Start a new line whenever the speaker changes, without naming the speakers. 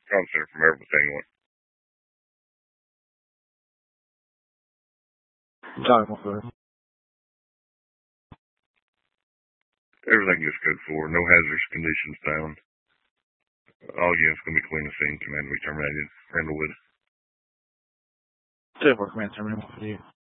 Center from everything. Everything is code 4. No hazardous conditions found. All units going to be clean the scene. Command to be terminated. Randallwood.
10-4, command terminated.